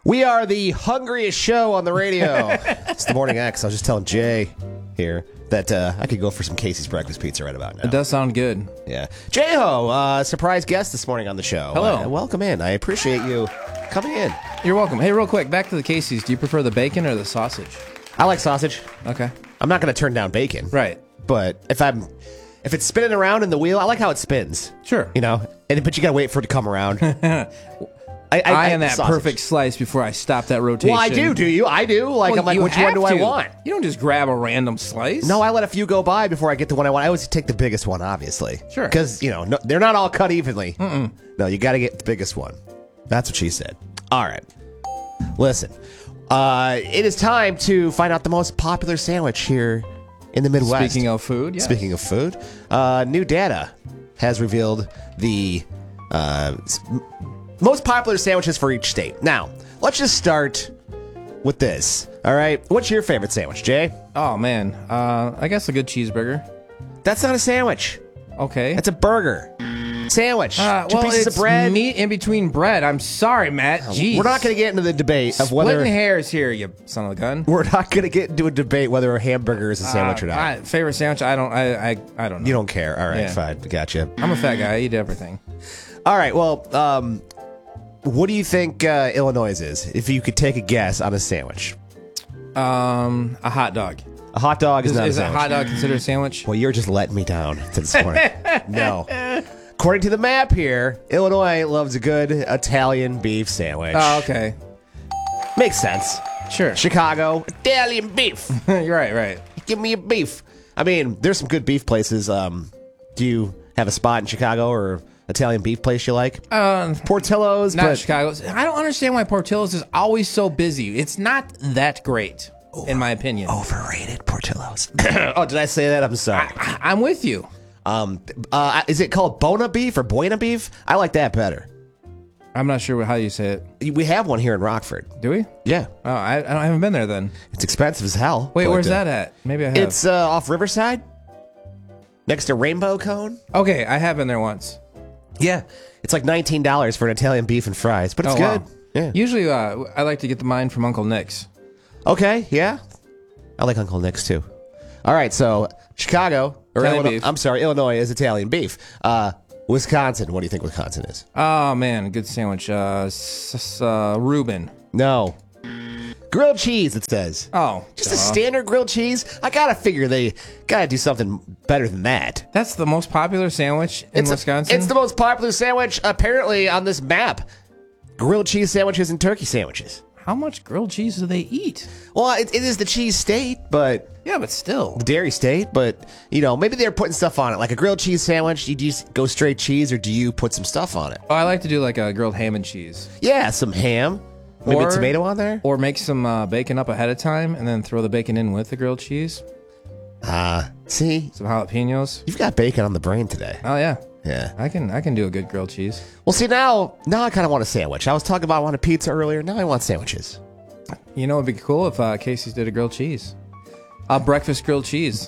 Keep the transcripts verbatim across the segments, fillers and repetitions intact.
We are the hungriest show on the radio. It's the Morning X. I was just telling Jay here that uh, I could go for some Casey's breakfast pizza right about now. It does sound good. Yeah. Jay-Ho, uh, surprise guest this morning on the show. Hello. Uh, welcome in. I appreciate you coming in. You're welcome. Hey, real quick, back to the Casey's. Do you prefer the bacon or the sausage? I like sausage. Okay. I'm not going to turn down bacon. Right. But if I'm... If it's spinning around in the wheel, I like how it spins. Sure. You know? And But you got to wait for it to come around. I, I, I am that sausage. perfect slice before I stop that rotation. Well, I do. Do you? I do. Like, Well, I'm like, you which one have do I to. want? You don't just grab a random slice. No, I let a few go by before I get the one I want. I always take the biggest one, obviously. Sure. Because, you know, no, they're not all cut evenly. Mm-mm. No, you got to get the biggest one. That's what she said. All right. Listen, uh, it is time to find out the most popular sandwich here in the Midwest. Speaking of food, yeah. Speaking of food, uh, new data has revealed the uh, s- most popular sandwiches for each state. Now, let's just start with this. All right. What's your favorite sandwich, Jay? Oh, man. Uh, I guess a good cheeseburger. That's not a sandwich. Okay. That's a burger. Sandwich. Uh, Two well, pieces it's of bread. meat in between bread. I'm sorry, Matt. Jeez. We're not going to get into the debate of whether Splitting hairs here, you son of a gun. we're not going to get into a debate whether a hamburger is a sandwich Uh, or not. I, favorite sandwich? I don't. I. I, I don't know. You don't care. All right, Yeah. fine. Gotcha. I'm a fat guy. I eat everything. All right. Well, um, what do you think uh, Illinois is? If you could take a guess on a sandwich, Um, a hot dog. a hot dog is, Is, not is a a sandwich. hot dog considered a sandwich? Well, you're just letting me down this morning. No. According to the map here, Illinois loves a good Italian beef sandwich. Oh, okay. Makes sense. Sure. Chicago, Italian beef. You're right. Right. Give me a beef. I mean, there's some good beef places. Um, do you have a spot in Chicago or Italian beef place you like? Uh, Portillo's, not but Chicago. I don't understand why Portillo's is always so busy. It's not that great, in my opinion. overrated Portillo's. Oh, did I say that? I'm sorry. I, I'm with you. Um, uh, is it called Bona beef or Buena beef? I like that better. I'm not sure how you say it. We have one here in Rockford. Do we? Yeah, Oh, I, I don't- I haven't been there then. it's expensive as hell. Wait, but, where's uh, that at? Maybe I have. It's uh, off Riverside, next to Rainbow Cone. okay, I have been there once. Yeah, it's like nineteen dollars for an Italian beef and fries, but it's Oh, good. wow. Yeah. Usually, uh, I like to get the mine from Uncle Nick's. Okay, yeah. I like Uncle Nick's too. All right, so Chicago or Italian Illinois, beef. I'm sorry, Illinois is Italian beef. Uh, Wisconsin, what do you think Wisconsin is? Oh man, good sandwich. Uh, s- s- uh Reuben. No. Grilled cheese, it says. Oh, Just duh. a standard grilled cheese? I gotta figure they gotta do something better than that. That's the most popular sandwich in It's, a- Wisconsin. it's the most popular sandwich apparently on this map. Grilled cheese sandwiches and turkey sandwiches. How much grilled cheese do they eat? Well, it, it is the cheese state, but Yeah, but still. dairy state, but you know, maybe they're putting stuff on it. Like a grilled cheese sandwich, you just go straight cheese or do you put some stuff on it? Oh, I like to do like a grilled ham and cheese. Yeah, some ham. Maybe Or- tomato on there? Or make some uh, bacon up ahead of time and then throw the bacon in with the grilled cheese. Ah, see? Some jalapenos. You've got bacon on the brain today. Oh yeah. Yeah. I can I can do a good grilled cheese. Well, see, now now I kind of want a sandwich. I was talking about I want a pizza earlier. Now I want sandwiches. You know, it'd be cool if uh, Casey's did a grilled cheese. A breakfast grilled cheese.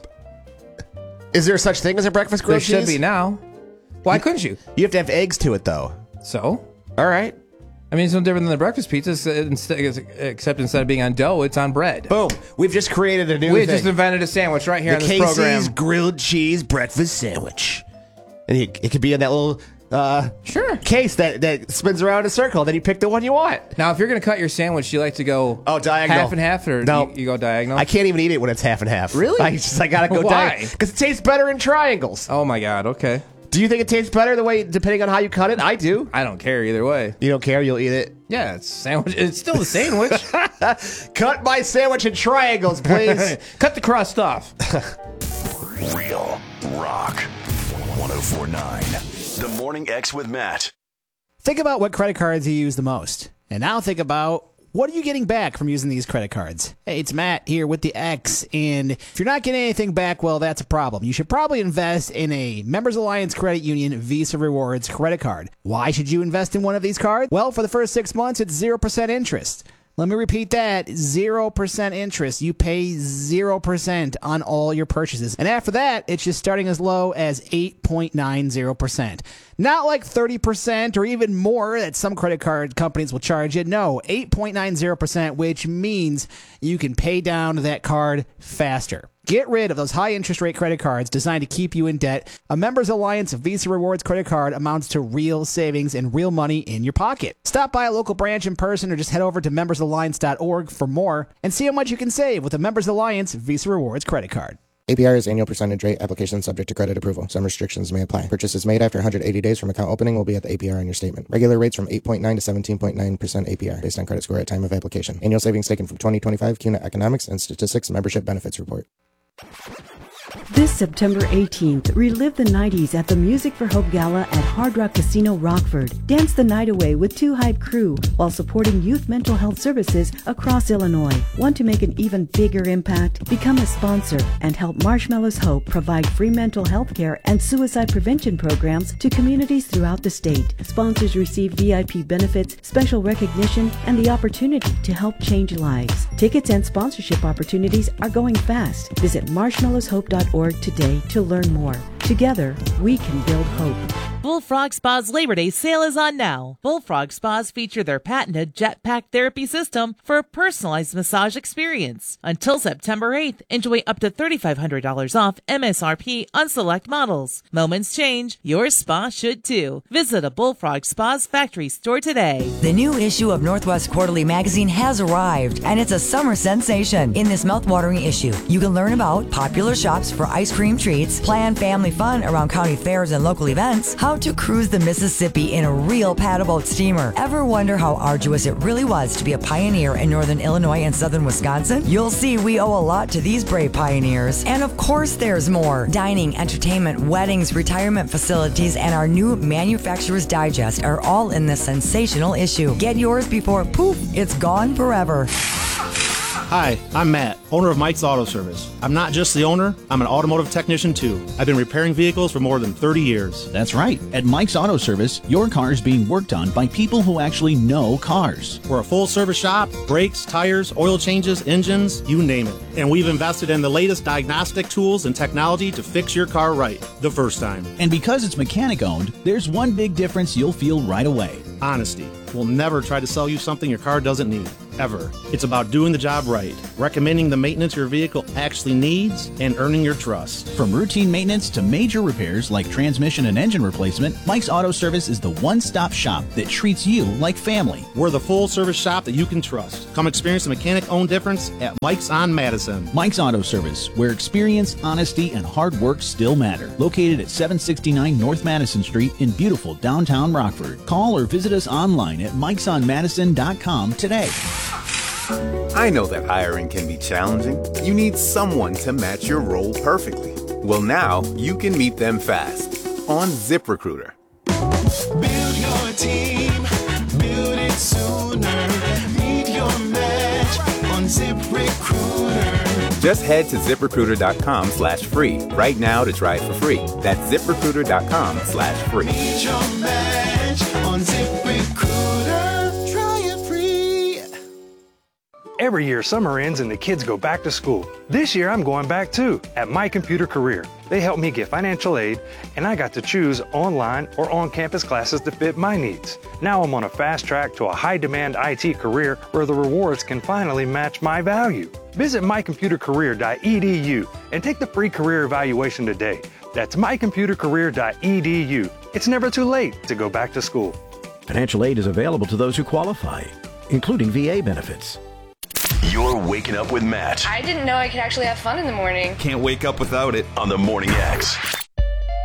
Is there such thing as a breakfast grilled There should cheese? be now. Why couldn't you? You have to have eggs to it, though. So? All right. I mean, it's no different than the breakfast pizza, it's- instead- except instead of being on dough, it's on bread. Boom. We've just created a new We thing. just invented a sandwich right here the on this Casey's program. grilled cheese breakfast sandwich. And it, it could be in that little uh, Sure. case that, that spins around in a circle. Then you pick the one you want. Now, if you're going to cut your sandwich, do you like to go Oh, diagonal. half and half, or No. you, you go diagonal? I can't even eat it when it's half and half. Really? I just I gotta go Why? diagonal because it tastes better in triangles. Oh my God. Okay. Do you think it tastes better the way depending on how you cut it? I do. I don't care either way. You don't care. You'll eat it. Yeah, it's sandwich. It's still the sandwich. Cut my sandwich in triangles, please. Cut the crust off. Real Rock one oh four point nine. The Morning X with Matt. Think about what credit cards you use the most. And now think about, what are you getting back from using these credit cards? Hey, it's Matt here with the X, and if you're not getting anything back, well, that's a problem. You should probably invest in a Members Alliance Credit Union Visa Rewards credit card. Why should you invest in one of these cards? Well, for the first six months, it's zero percent interest. Let me repeat that. zero percent interest. You pay zero percent on all your purchases. And after that, it's just starting as low as eight point nine zero percent. Not like thirty percent or even more that some credit card companies will charge you. No, eight point nine zero percent, which means you can pay down that card faster. Get rid of those high interest rate credit cards designed to keep you in debt. A Members Alliance Visa Rewards credit card amounts to real savings and real money in your pocket. Stop by a local branch in person or just head over to members alliance dot org for more and see how much you can save with a Members Alliance Visa Rewards credit card. A P R is annual percentage rate. Application subject to credit approval. Some restrictions may apply. Purchases made after one hundred eighty days from account opening will be at the A P R on your statement. Regular rates from eight point nine to seventeen point nine percent A P R based on credit score at time of application. Annual savings taken from twenty twenty-five C U N A Economics and Statistics Membership Benefits Report. This September eighteenth, relive the nineties at the Music for Hope Gala at Hard Rock Casino Rockford. Dance the night away with Two Hype Crew while supporting youth mental health services across Illinois. Want to make an even bigger impact? Become a sponsor and help Marshmallows Hope provide free mental health care and suicide prevention programs to communities throughout the state. Sponsors receive V I P benefits, special recognition, and the opportunity to help change lives. Tickets and sponsorship opportunities are going fast. Visit marshmallows hope dot org today to learn more. Together, we can build hope. Bullfrog Spa's Labor Day sale is on now. Bullfrog Spas feature their patented Jetpack Therapy system for a personalized massage experience. Until September eighth, enjoy up to three thousand five hundred dollars off M S R P on select models. Moments change, your spa should too. Visit a Bullfrog Spa's factory store today. The new issue of Northwest Quarterly magazine has arrived, and it's a summer sensation. In this mouthwatering issue, you can learn about popular shops for ice cream treats, plan family fun around county fairs and local events, how to cruise the Mississippi in a real paddleboat steamer. Ever wonder how arduous it really was to be a pioneer in northern Illinois and southern Wisconsin? You'll see we owe a lot to these brave pioneers. And of course there's more. Dining, entertainment, weddings, retirement facilities, and our new Manufacturer's Digest are all in this sensational issue. Get yours before, poof, it's gone forever. Hi, I'm Matt, owner of Mike's Auto Service. I'm not just the owner, I'm an automotive technician too. I've been repairing vehicles for more than thirty years. That's right. At Mike's Auto Service, your car is being worked on by people who actually know cars. We're a full service shop, brakes, tires, oil changes, engines, you name it. And we've invested in the latest diagnostic tools and technology to fix your car right the first time. And because it's mechanic owned, there's one big difference you'll feel right away. Honesty. We'll never try to sell you something your car doesn't need, ever. It's about doing the job right, recommending the maintenance your vehicle actually needs, and earning your trust. From routine maintenance to major repairs like transmission and engine replacement, Mike's Auto Service is the one-stop shop that treats you like family. We're the full-service shop that you can trust. Come experience the mechanic-owned difference at Mike's on Madison. Mike's Auto Service, where experience, honesty, and hard work still matter. Located at seven sixty-nine North Madison Street in beautiful downtown Rockford. Call or visit us online at mikes on madison dot com today. I know that hiring can be challenging. You need someone to match your role perfectly. Well, now you can meet them fast on ZipRecruiter. Build your team, build it sooner. Meet your match on ZipRecruiter. Just head to ZipRecruiter.com slash free right now to try it for free. That's ZipRecruiter.com slash free. Meet your match on ZipRecruiter. Try it free. Every year, summer ends and the kids go back to school. This year, I'm going back too, at My Computer Career. They helped me get financial aid, and I got to choose online or on-campus classes to fit my needs. Now I'm on a fast track to a high-demand I T career where the rewards can finally match my value. Visit my computer career dot e d u and take the free career evaluation today. That's my computer career dot e d u. It's never too late to go back to school. Financial aid is available to those who qualify, including V A benefits. You're waking up with Matt. I didn't know I could actually have fun in the morning. Can't wake up without it on the Morning X.